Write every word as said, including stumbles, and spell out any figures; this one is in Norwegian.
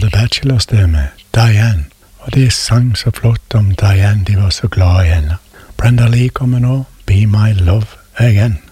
The Bachelors det med Diane. Og de sang så flott om Diane, de var så glad i henne. Brenda Lee kommer nå, Be My Love Again.